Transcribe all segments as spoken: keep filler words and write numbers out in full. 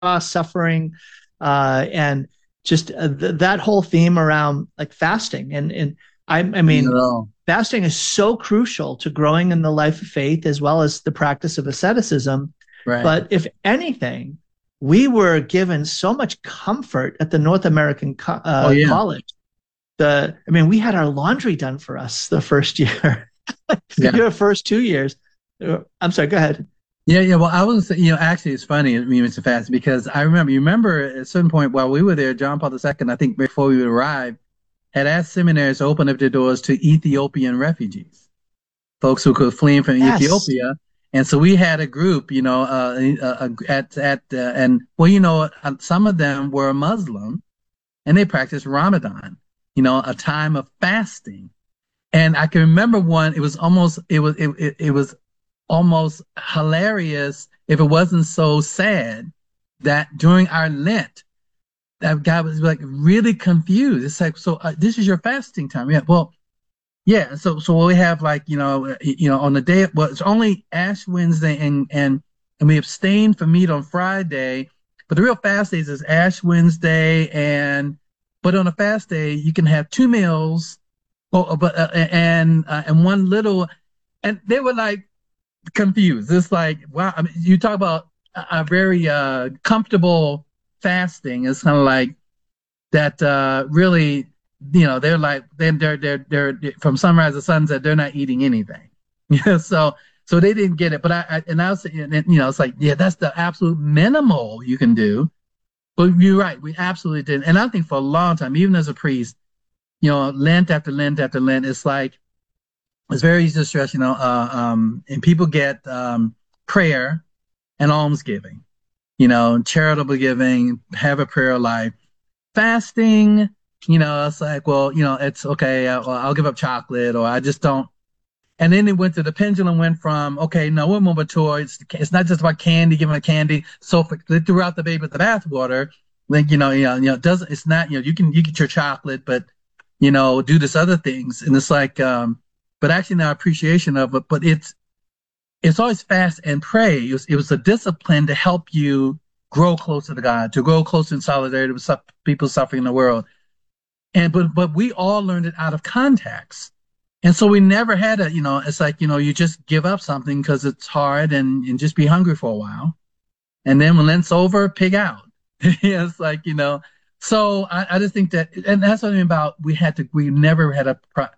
suffering, uh, and just uh, th- that whole theme around like fasting. And and I, I mean, No. fasting is so crucial to growing in the life of faith as well as the practice of asceticism. Right. But if anything, we were given so much comfort at the North American co- Oh uh, yeah. college. The I mean, we had our laundry done for us the first year, Yeah. your first two years. I'm sorry. Go ahead. Yeah, yeah. Well, I was, you know, actually, it's funny, I mean, Mister Fast, because I remember, you remember at a certain point while we were there, John Paul the Second, I think before we would arrive, had asked seminaries to open up their doors to Ethiopian refugees, folks who could flee from Yes. Ethiopia. And so we had a group, you know, uh, uh, at at uh, and well, you know, uh, some of them were Muslim and they practiced Ramadan, you know, a time of fasting. And I can remember one. It was almost it was it, it, it was almost hilarious if it wasn't so sad that during our Lent, that guy was like really confused. It's like, so uh, this is your fasting time? Yeah. Well, yeah. So so we have like you know you know on the day, well, it's only Ash Wednesday and and and we abstain from meat on Friday, but the real fast days is Ash Wednesday and but on a fast day you can have two meals. Oh, but uh, and uh, and one little, and they were like confused. It's like, wow. I mean, you talk about a, a very uh, comfortable fasting. It's kind of like that. Uh, really, you know, they're like they're, they're they're they're from sunrise to sunset. They're not eating anything. Yeah. So so they didn't get it. But I, I and I was and, you know it's like yeah, that's the absolute minimal you can do. But you're right. We absolutely did. And I think for a long time, even as a priest, you know, Lent after Lent after Lent, it's like it's very easy to stress, you know, uh, um, and people get um, prayer and almsgiving, you know, charitable giving, have a prayer life, fasting. You know, it's like, well, you know, it's okay. I'll, I'll give up chocolate, or I just don't. And then it went to the pendulum went from okay, no, we're moving towards it's not just about candy, giving a candy. So for, they threw out the baby with the bathwater. Like you know, you know, you know, it doesn't it's not you know you can you get your chocolate, but you know, do this other things, and it's like, um, but actually now appreciation of it. But it's it's always fast and pray. It was, it was a discipline to help you grow closer to God, to grow closer in solidarity with su- people suffering in the world. And but but we all learned it out of context. And so we never had a, you know, it's like, you know, you just give up something because it's hard and, and just be hungry for a while. And then when Lent's over, pig out. Yeah, it's like, you know, so I, I just think that, and that's what I mean about we had to, we never had a,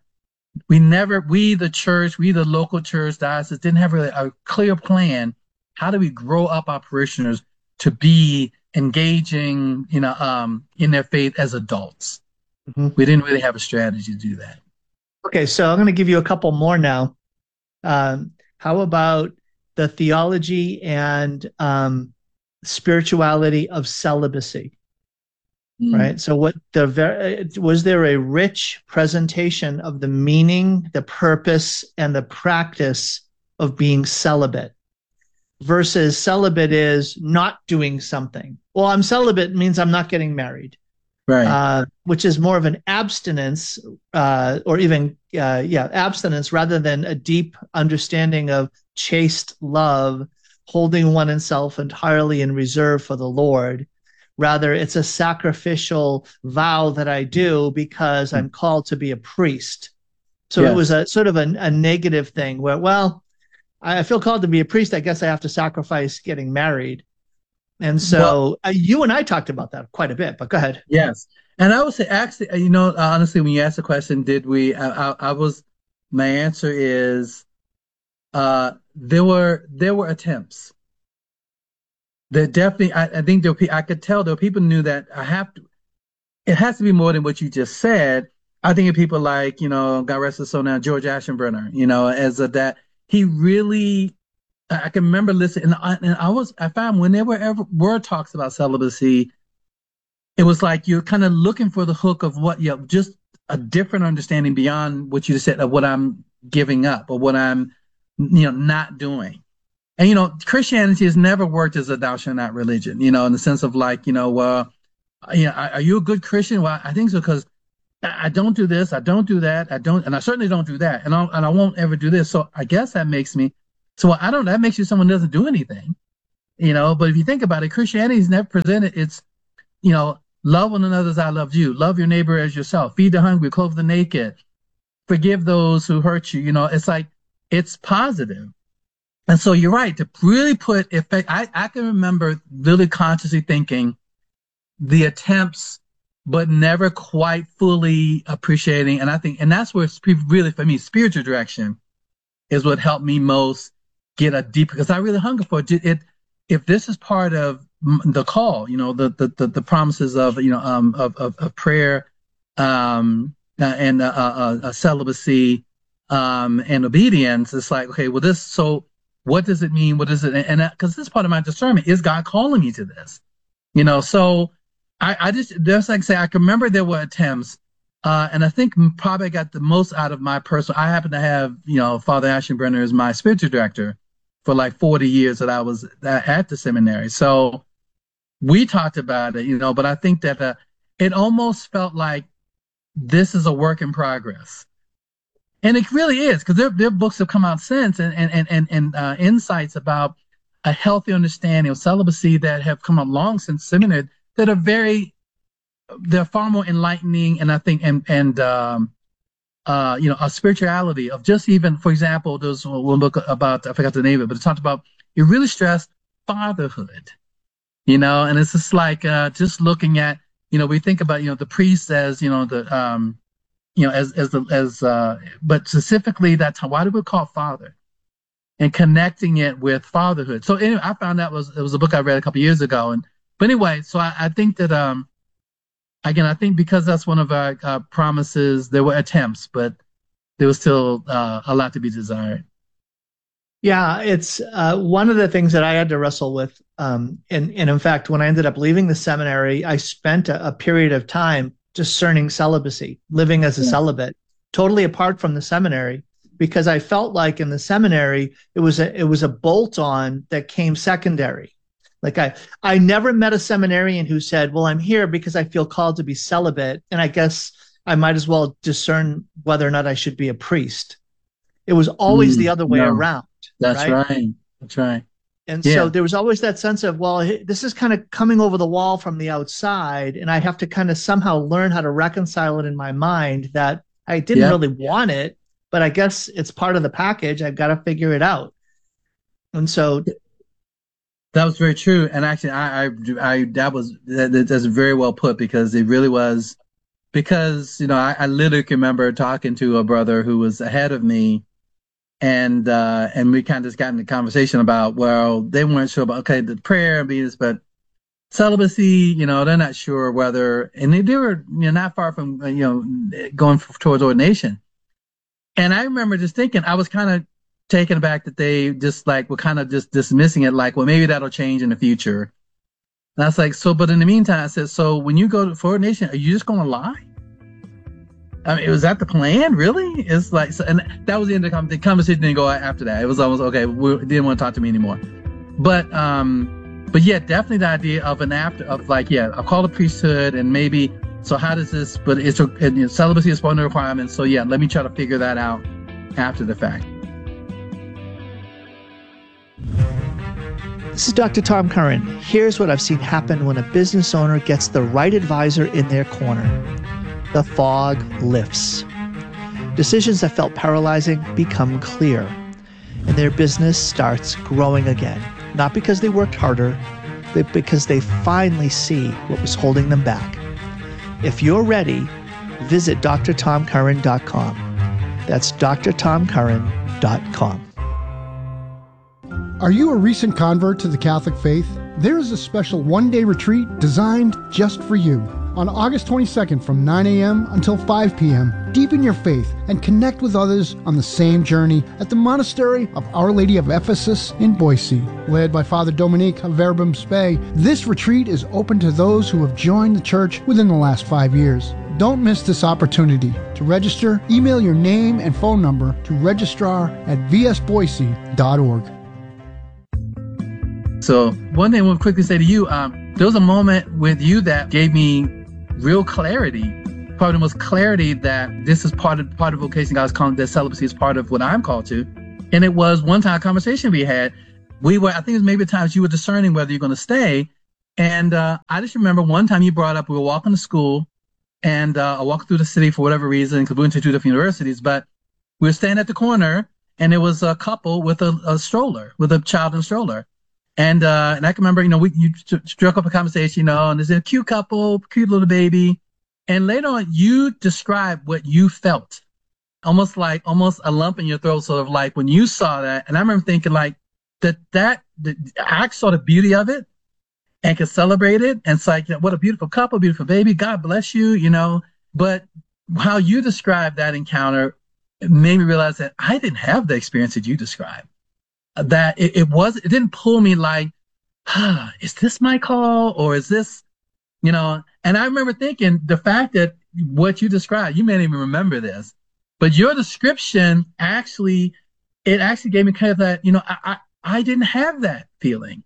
we never, we, the church, we, the local church, diocese, didn't have really a clear plan. How do we grow up our parishioners to be engaging, you know, um, in their faith as adults? Mhm. We didn't really have a strategy to do that. Okay, so I'm going to give you a couple more now. Um, how about the theology and um, spirituality of celibacy? Mm. Right. So, what the ver- was there a rich presentation of the meaning, the purpose, and the practice of being celibate versus celibate is not doing something. Well, I'm celibate means I'm not getting married, Right. uh, which is more of an abstinence, uh, or even uh, yeah, abstinence rather than a deep understanding of chaste love, holding oneself entirely in reserve for the Lord. Rather, it's a sacrificial vow that I do because I'm called to be a priest. So it was Yes. a sort of a, a negative thing where, well, I feel called to be a priest. I guess I have to sacrifice getting married. And Well, so uh, you and I talked about that quite a bit, but go ahead. yes. And I would say, actually, uh, you know, honestly, when you asked the question, did we, I, I, I was, my answer is, uh, there were, there were attempts. There definitely, I, I think there were, I could tell there were people who knew that I have to, it has to be more than what you just said. I think of people like, you know, God rest his soul now, George Ashenbrenner, you know, as a, that he really, I can remember listening, and I, and I was, I found whenever ever were talks about celibacy, it was like you're kind of looking for the hook of what, you know, just a different understanding beyond what you just said of what I'm giving up or what I'm, you know, not doing. And, you know, Christianity has never worked as a thou shalt not religion, you know, in the sense of like, you know, well, you know, are, are you a good Christian? Well, I think so because I don't do this, I don't do that, I don't, and I certainly don't do that, and I and I won't ever do this. So I guess that makes me. So I don't. That makes you someone who doesn't do anything. you know, but if you think about it, Christianity is never presented, it's, you know, love one another as I loved you, love your neighbor as yourself, feed the hungry, clothe the naked, forgive those who hurt you. You know, it's like, it's positive. And so you're right, to really put effect, I, I can remember really consciously thinking the attempts, but never quite fully appreciating. And I think, and that's where really, for me, spiritual direction is what helped me most get a deeper, because I really hunger for it. it. If this is part of the call, you know, the the the, the promises of, you know, um of of, of prayer, um uh, and uh, uh, uh, celibacy, um and obedience, it's like, okay, well, this, so what does it mean? What is it? And because this is part of my discernment, is God calling me to this? You know, so I, I just, just like I say, I can remember there were attempts, uh, and I think probably I got the most out of my personal. I happen to have, you know, Father Aschenbrenner as my spiritual director for like forty years that I was at the seminary. So we talked about it, you know, but I think that uh, it almost felt like this is a work in progress. And it really is, because their, their books have come out since, and and and and uh, insights about a healthy understanding of celibacy that have come along since seminary that are very, they're far more enlightening, and I think, and and um, uh, you know, a spirituality of just even, for example, there's one book about, I forgot the name of it, but it talked about, it really stressed fatherhood, you know, and it's just like uh, just looking at, you know, we think about, you know, the priest as, you know, the um. you know, as, as, the, as, uh, but specifically that time, why do we call father? And connecting it with fatherhood. So anyway, I found that was, it was a book I read a couple years ago. And, but anyway, so I, I think that, um, again, I think because that's one of our uh, promises, there were attempts, but there was still uh, a lot to be desired. Yeah, it's uh, one of the things that I had to wrestle with. Um, and, and in fact, when I ended up leaving the seminary, I spent a, a period of time discerning celibacy, living as a yeah. celibate, totally apart from the seminary, because I felt like in the seminary it was a it was a bolt-on that came secondary. Like I I never met a seminarian who said, "Well, I'm here because I feel called to be celibate, and I guess I might as well discern whether or not I should be a priest." It was always mm, the other way no, around. That's right. right. That's right. And yeah. so there was always that sense of, well, this is kind of coming over the wall from the outside, and I have to kind of somehow learn how to reconcile it in my mind that I didn't yeah. really want it, but I guess it's part of the package. I've got to figure it out. And so that was very true. And actually, I, I, I that was that, that's very well put, because it really was, because, you know, I, I literally can remember talking to a brother who was ahead of me. And uh, and we kind of just got into conversation about, well, they weren't sure about, okay, the prayer and this, but celibacy, you know, they're not sure whether, and they, they were, you know, not far from, you know, going towards ordination. And I remember just thinking, I was kind of taken aback that they just like were kind of just dismissing it, like, well, maybe that'll change in the future. And I was like, so, but in the meantime, I said, so when you go to for ordination, are you just going to lie? I mean, was that the plan? Really? It's like, so, and that was the end of the, com- the conversation. Didn't go after that. It was almost okay. We didn't want to talk to me anymore. But, um, but yeah, definitely the idea of an after of like, yeah, I'll call the priesthood, and maybe. So how does this? But it's and, you know, celibacy is one of the requirements. So yeah, let me try to figure that out after the fact. This is Doctor Tom Curran. Here's what I've seen happen when a business owner gets the right advisor in their corner. The fog lifts. Decisions that felt paralyzing become clear, and their business starts growing again, not because they worked harder, but because they finally see what was holding them back. If you're ready, visit d r tom curran dot com. That's d r tom curran dot com. Are you a recent convert to the Catholic faith? There is a special one-day retreat designed just for you. On August twenty-second from nine a.m. until five p.m., deepen your faith and connect with others on the same journey at the Monastery of Our Lady of Ephesus in Boise. Led by Father Dominique of Verbum Spei, this retreat is open to those who have joined the church within the last five years. Don't miss this opportunity. To register, email your name and phone number to registrar at v s boise dot org. So one thing I want to quickly say to you, um, there was a moment with you that gave me real clarity. Probably the most clarity that this is part of part of vocation God's calling, that celibacy is part of what I'm called to. And it was one time a conversation we had we were, I think it was maybe times you were discerning whether you're going to stay. And uh, I just remember one time you brought up, we were walking to school, and uh, I walked through the city for whatever reason, because we went to two different universities, but we were standing at the corner, and there was a couple with a, a stroller, with a child in a stroller. And uh, and I can remember, you know, we you struck up a conversation, you know, and there's a cute couple, cute little baby. And later on, you described what you felt, almost like almost a lump in your throat, sort of like when you saw that. And I remember thinking like that, that, that I saw the beauty of it and could celebrate it. And it's like, what a beautiful couple, beautiful baby. God bless you, you know. But how you described that encounter made me realize that I didn't have the experience that you described. That it, it was, it didn't pull me like, ah, is this my call or is this, you know? And I remember thinking the fact that what you described, you may not even remember this, but your description actually, it actually gave me kind of that, you know, I, I, I didn't have that feeling.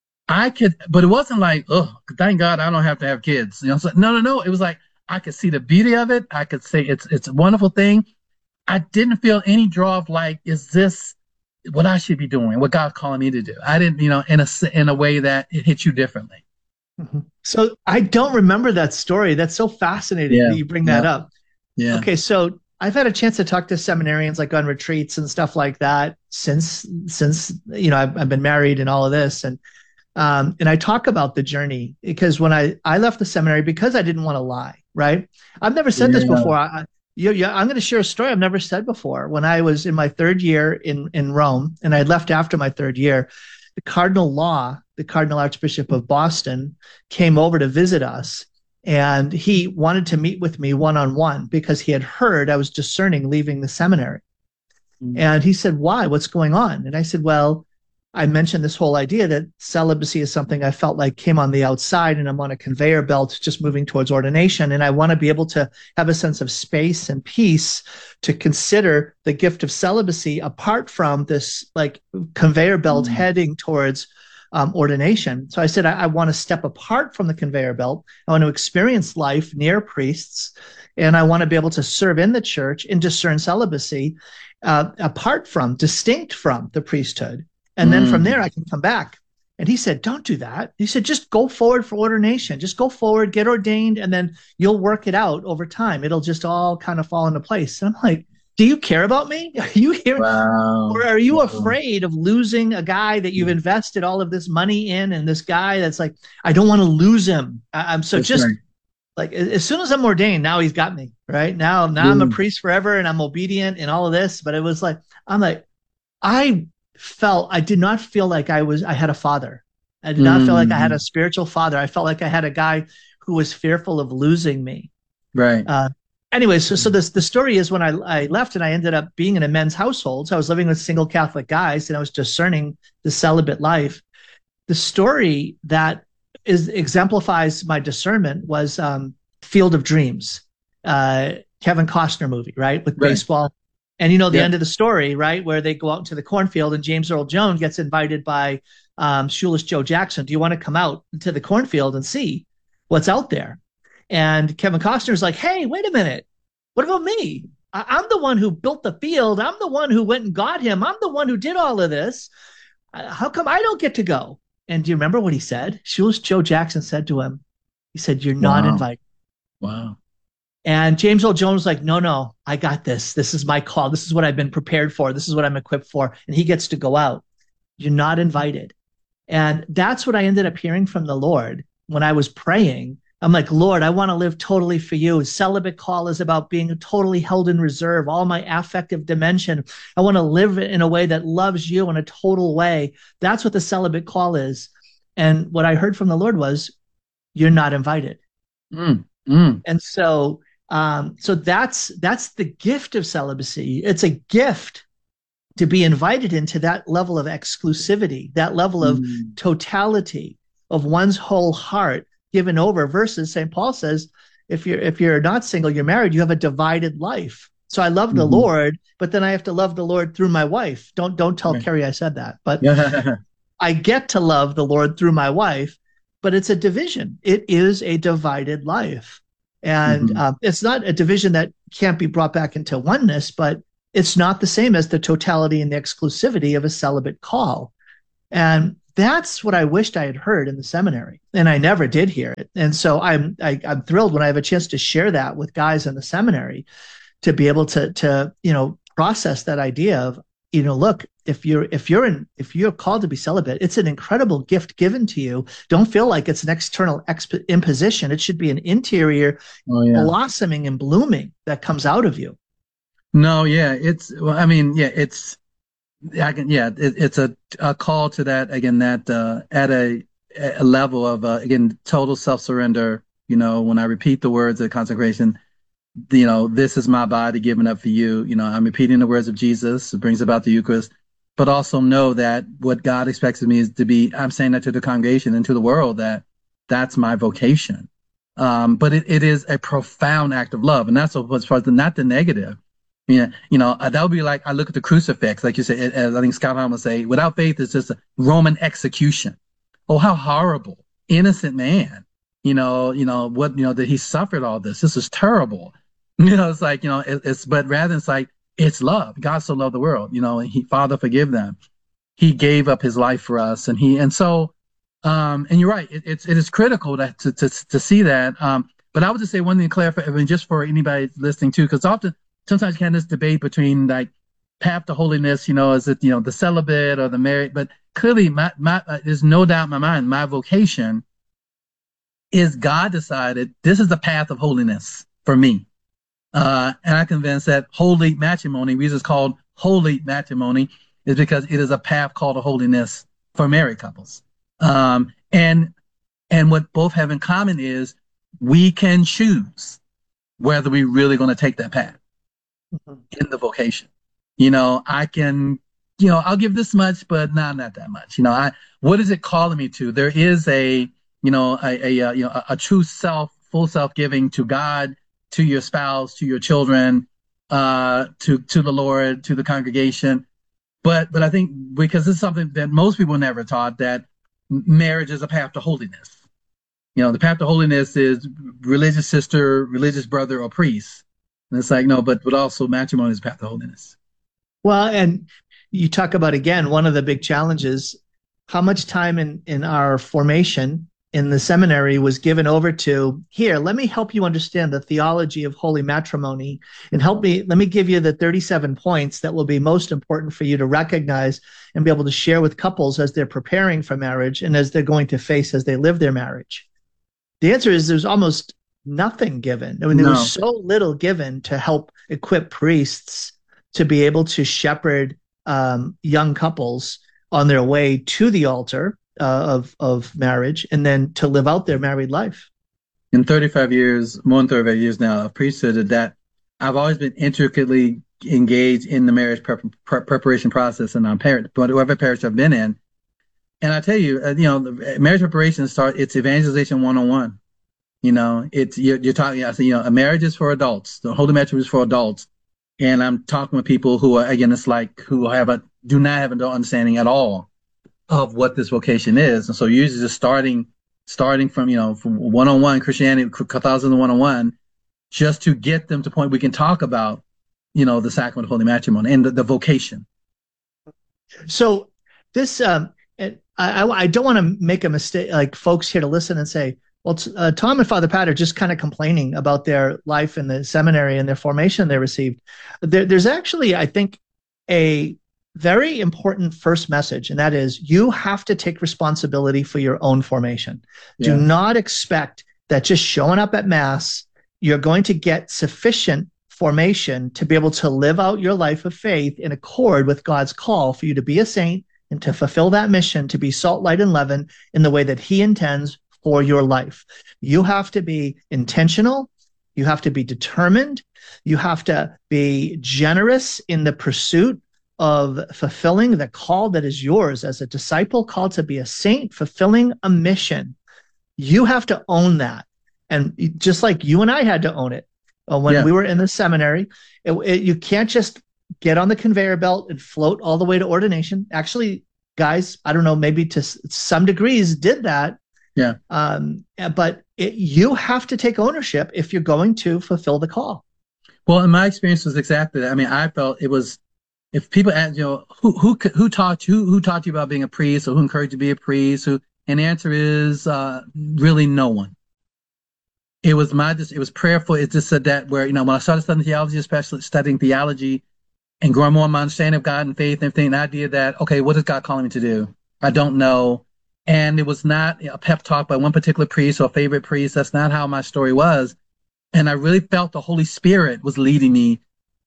I could, but it wasn't like, oh, thank God I don't have to have kids. You know, so, no, no, no. It was like, I could see the beauty of it. I could say it's, it's a wonderful thing. I didn't feel any draw of like, is this what I should be doing, what God's calling me to do? I didn't, you know, in a, in a way that it hit you differently. Mm-hmm. So I don't remember that story. That's so fascinating yeah. that you bring that yeah. up. Yeah. Okay. So I've had a chance to talk to seminarians like on retreats and stuff like that since, since, you know, I've, I've been married and all of this. And, um, and I talk about the journey because when I, I left the seminary because I didn't want to lie, right? I've never said yeah. this before. I, Yeah, yeah, I'm going to share a story I've never said before. When I was in my third year in, in Rome, and I left after my third year, the Cardinal Law, the Cardinal Archbishop of Boston, came over to visit us, and he wanted to meet with me one-on-one because he had heard I was discerning leaving the seminary. Mm-hmm. And he said, why? What's going on? And I said, well, I mentioned this whole idea that celibacy is something I felt like came on the outside and I'm on a conveyor belt just moving towards ordination. And I want to be able to have a sense of space and peace to consider the gift of celibacy apart from this like conveyor belt mm. heading towards um, ordination. So I said, I, I want to step apart from the conveyor belt. I want to experience life near priests. And I want to be able to serve in the church and discern celibacy uh, apart from, distinct from the priesthood. And then mm. from there, I can come back. And he said, don't do that. He said, just go forward for ordination. Just go forward, get ordained, and then you'll work it out over time. It'll just all kind of fall into place. And I'm like, do you care about me? Are you here? Wow. Or are you wow. afraid of losing a guy that you've invested all of this money in and this guy that's like, I don't want to lose him. I- I'm so that's just right. like, as soon as I'm ordained, now he's got me, right? Now, now mm. I'm a priest forever and I'm obedient and all of this. But it was like, I'm like, I felt I did not feel like I was I had a father. I did not mm. feel like I had a spiritual father. I felt like I had a guy who was fearful of losing me. Right. Uh, anyway, so so this the story is when I I left and I ended up being in a men's household. So I was living with single Catholic guys and I was discerning the celibate life. The story that is exemplifies my discernment was um, Field of Dreams, uh, Kevin Costner movie, right, with right. baseball. And you know the yep. end of the story, right, where they go out into the cornfield and James Earl Jones gets invited by um, Shoeless Joe Jackson. Do you want to come out to the cornfield and see what's out there? And Kevin Costner's like, hey, wait a minute. What about me? I- I'm the one who built the field. I'm the one who went and got him. I'm the one who did all of this. Uh, how come I don't get to go? And do you remember what he said? Shoeless Joe Jackson said to him, he said, you're not wow. invited. Wow. And James Earl Jones was like, no, no, I got this. This is my call. This is what I've been prepared for. This is what I'm equipped for. And he gets to go out. You're not invited. And that's what I ended up hearing from the Lord when I was praying. I'm like, Lord, I want to live totally for you. Celibate call is about being totally held in reserve, all my affective dimension. I want to live in a way that loves you in a total way. That's what the celibate call is. And what I heard from the Lord was, you're not invited. Mm, mm. And so Um, so that's that's the gift of celibacy. It's a gift to be invited into that level of exclusivity, that level of mm. totality of one's whole heart given over. Versus Saint Paul says, if you're if you're not single, you're married, you have a divided life. So I love mm-hmm. the Lord, but then I have to love the Lord through my wife. Don't don't tell right. Carrie I said that, but I get to love the Lord through my wife. But it's a division. It is a divided life. And mm-hmm. um, it's not a division that can't be brought back into oneness, but it's not the same as the totality and the exclusivity of a celibate call. And that's what I wished I had heard in the seminary, and I never did hear it. And so I'm I, I'm thrilled when I have a chance to share that with guys in the seminary, to be able to to you know process that idea of, you know look, if you're if you're in if you're called to be celibate, it's an incredible gift given to you. Don't feel like it's an external exp- imposition. It should be an interior Oh yeah. blossoming and blooming that comes out of you. No, yeah, it's well, I mean, yeah, it's I can yeah, it, it's a a call to that again, that uh at a a level of uh, again total self-surrender. You know, when I repeat the words of consecration, you know, this is my body given up for you. You know, I'm repeating the words of Jesus. It brings about the Eucharist, but also know that what God expects of me is to be, I'm saying that to the congregation and to the world, that that's my vocation. Um, but it, it is a profound act of love. And that's as far as the, not the negative. Yeah, you know, uh, that would be like, I look at the crucifix, like you said, as I think Scott Hahn would say, without faith, it's just a Roman execution. Oh, how horrible. Innocent man. You know, you know, what, you know, that he suffered all this. This is terrible. You know, it's like, you know, it, it's, but rather it's like, it's love. God so loved the world, you know, and he, Father, forgive them. He gave up his life for us. And he, and so, um, and you're right, it, it's, it is critical to, to, to, to see that. Um, but I would just say one thing to clarify, I mean, just for anybody listening too, because often, sometimes you have this debate between like path to holiness, you know, is it, you know, the celibate or the married, but clearly my, my, uh, there's no doubt in my mind, my vocation is God decided this is the path of holiness for me. Uh, and I'm convinced that holy matrimony, reason it's called holy matrimony, is because it is a path called to holiness for married couples. Um, and, and what both have in common is we can choose whether we're really going to take that path in the vocation. You know, I can, you know, I'll give this much, but nah, not that much. You know, I, what is it calling me to? There is a, you know, a, a, a you know, a, a true self, full self-giving to God, to your spouse, to your children, uh, to, to the Lord, to the congregation. But, but I think because this is something that most people never taught, that marriage is a path to holiness. You know, the path to holiness is religious sister, religious brother, or priest. And it's like, no, but, but also matrimony is a path to holiness. Well, and you talk about, again, one of the big challenges, how much time in, in our formation in the seminary was given over to, here, let me help you understand the theology of holy matrimony, and help me, let me give you the thirty-seven points that will be most important for you to recognize and be able to share with couples as they're preparing for marriage and as they're going to face as they live their marriage. The answer is there's almost nothing given. I mean, there No. was so little given to help equip priests to be able to shepherd um, young couples on their way to the altar uh, of of marriage, and then to live out their married life. In thirty-five years, more than thirty-five years now of priesthood, that I've always been intricately engaged in the marriage prep, prep, preparation process in our parish, but whatever parish I've been in. And I tell you, uh, you know, the marriage preparation start. It's evangelization one on one. You know, it's you're, you're talking. I say, you know, a marriage is for adults. The holy matrimony is for adults. And I'm talking with people who are, again, it's like who have a do not have an understanding at all of what this vocation is. And so usually just starting, starting from, you know, from one-on-one Christianity, Catholicism one-on-one, just to get them to the point we can talk about, you know, the sacrament of holy matrimony and the, the vocation. So this, um, I, I, I don't want to make a mistake, like folks here to listen and say, well, uh, Tom and Father Pat are just kind of complaining about their life in the seminary and their formation they received. There, there's actually, I think, a very important first message, and that is you have to take responsibility for your own formation. Yeah. Do not expect that just showing up at Mass, you're going to get sufficient formation to be able to live out your life of faith in accord with God's call for you to be a saint and to fulfill that mission, to be salt, light, and leaven in the way that He intends for your life. You have to be intentional. You have to be determined. You have to be generous in the pursuit of fulfilling the call that is yours as a disciple called to be a saint, fulfilling a mission. You have to own that. And just like you and I had to own it uh, when yeah. we were in the seminary, it, it, you can't just get on the conveyor belt and float all the way to ordination. Actually, guys, I don't know, maybe to some degrees did that. Yeah. Um, but it, you have to take ownership if you're going to fulfill the call. Well, in my experience was exactly that. I mean, I felt it was, if people ask, you know, who who who taught you who taught you about being a priest, or who encouraged you to be a priest, who, and the answer is uh, really no one. It was my just it was prayerful. It just said that where, you know, when I started studying theology, especially studying theology and growing more in my understanding of God and faith and everything, the idea that, okay, what is God calling me to do? I don't know. And it was not a pep talk by one particular priest or favorite priest. That's not how my story was. And I really felt the Holy Spirit was leading me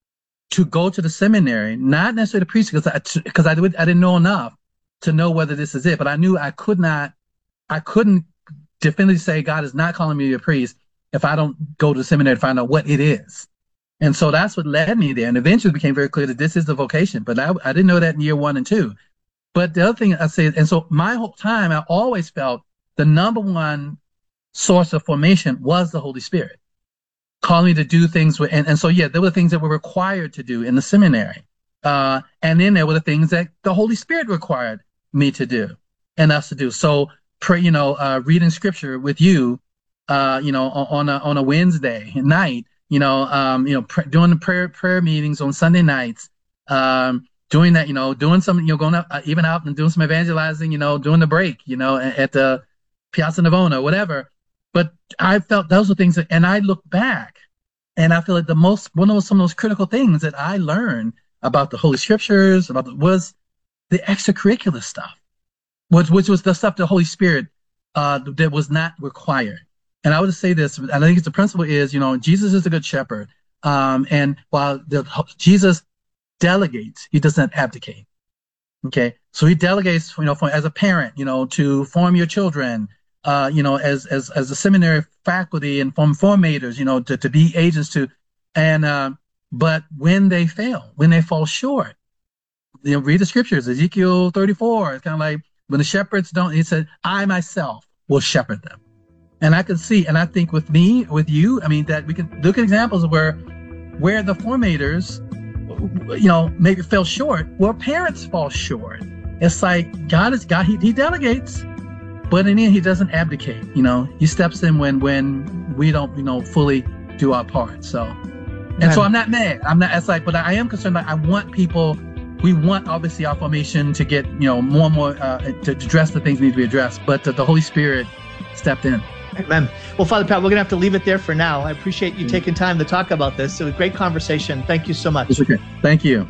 to go to the seminary, not necessarily the priest, because I, because I, I didn't know enough to know whether this is it. But I knew I could not, I couldn't definitively say God is not calling me to be a priest if I don't go to the seminary to find out what it is. And so that's what led me there. And eventually it became very clear that this is the vocation. But I, I didn't know that in year one and two. But the other thing I say, and so my whole time, I always felt the number one source of formation was the Holy Spirit, calling me to do things. With, and, and so, yeah, there were things that were required to do in the seminary. Uh, and then there were the things that the Holy Spirit required me to do and us to do. So, pray, you know, uh, reading scripture with you, uh, you know, on a, on a Wednesday night, you know, um, you know, pr- doing the prayer, prayer meetings on Sunday nights, um, doing that, you know, doing some, you know, going up, uh, even out and doing some evangelizing, you know, doing the break, you know, at, at the Piazza Navona, whatever. But I felt those were things that, and I look back and I feel like the most, one of some of those critical things that I learned about the Holy Scriptures, about the, was the extracurricular stuff, which, which was the stuff the Holy Spirit uh, that was not required. And I would just say this, and I think it's the principle is, you know, Jesus is a good shepherd. Um, and while the, Jesus delegates, he does not abdicate. Okay. So he delegates, you know, for, as a parent, you know, to form your children, uh, you know, as, as, as a seminary faculty and form formators, you know, to, to be agents to, and, uh, but when they fail, when they fall short, you know, read the scriptures, Ezekiel thirty-four, it's kind of like when the shepherds don't, he said, I myself will shepherd them. And I can see, and I think with me, with you, I mean, that we can look at examples of where, where the formators, you know, maybe fell short, where parents fall short. It's like God is God, he, he delegates, but in the end, he doesn't abdicate, you know, he steps in when, when we don't, you know, fully do our part. So, and Man. so I'm not mad. I'm not, it's like, but I am concerned that I want people, we want obviously our formation to get, you know, more and more, uh, to, to address the things that need to be addressed, but the, the Holy Spirit stepped in. Amen. Well, Father Pat, we're going to have to leave it there for now. I appreciate you taking time to talk about this. It was a great conversation. Thank you so much. It's okay. Thank you.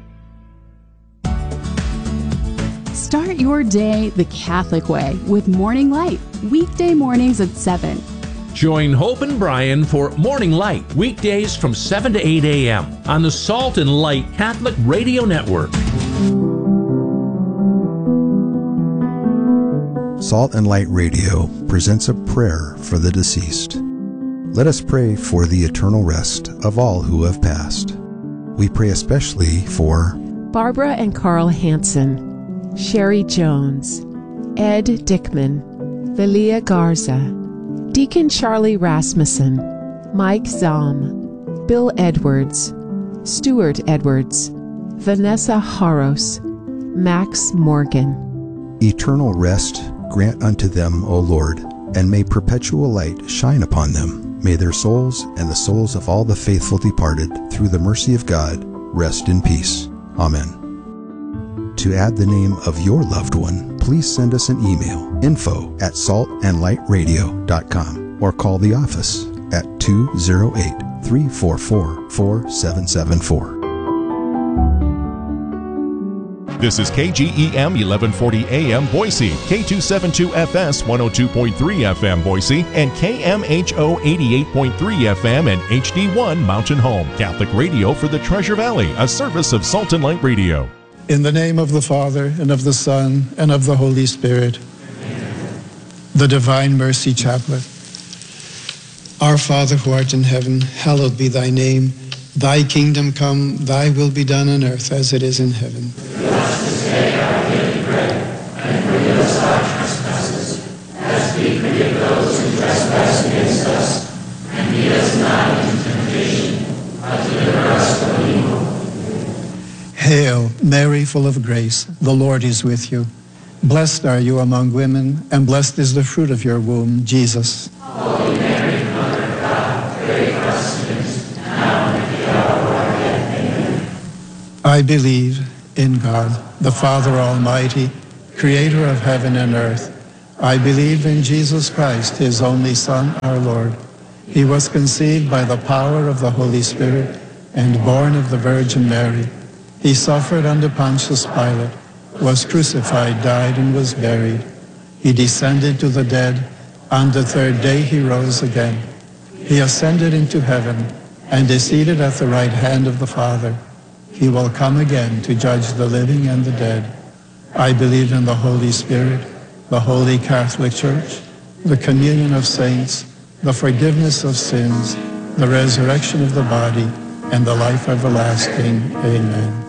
Start your day the Catholic way with Morning Light, weekday mornings at seven. Join Hope and Brian for Morning Light, weekdays from seven to eight a.m. on the Salt and Light Catholic Radio Network. Salt and Light Radio presents a prayer for the deceased. Let us pray for the eternal rest of all who have passed. We pray especially for Barbara and Carl Hansen, Sherry Jones, Ed Dickman, Velia Garza, Deacon Charlie Rasmussen, Mike Zahm, Bill Edwards, Stuart Edwards, Vanessa Haros, Max Morgan. Eternal rest grant unto them, O Lord, and may perpetual light shine upon them. May their souls and the souls of all the faithful departed, through the mercy of God, rest in peace. Amen. To add the name of your loved one, please send us an email, info at saltandlightradio dot com, or call the office at two oh eight, three four four, four seven seven four. This is K G E M eleven forty A M Boise, K two seventy-two F S one oh two point three F M Boise, and K M H O eighty-eight point three F M and H D one Mountain Home. Catholic radio for the Treasure Valley, a service of Salt and Light Radio. In the name of the Father, and of the Son, and of the Holy Spirit. Amen. The Divine Mercy Chaplet. Our Father who art in heaven, hallowed be thy name. Thy kingdom come, thy will be done on earth as it is in heaven. Give us this day our daily bread, and forgive us our trespasses, as we forgive those who trespass against us. And lead us not into temptation, but deliver us from evil. Hail, Mary, full of grace, the Lord is with you. Blessed are you among women, and blessed is the fruit of your womb, Jesus. Holy Mary, Mother of God, pray for us sinners, now and at the hour of our death. Amen. I believe in God, the Father Almighty, creator of heaven and earth. I believe in Jesus Christ, his only Son, our Lord. He was conceived by the power of the Holy Spirit and born of the Virgin Mary. He suffered under Pontius Pilate, was crucified, died, and was buried. He descended to the dead. On the third day he rose again. He ascended into heaven and is seated at the right hand of the Father. He will come again to judge the living and the dead. I believe in the Holy Spirit, the Holy Catholic Church, the communion of saints, the forgiveness of sins, the resurrection of the body, and the life everlasting. Amen.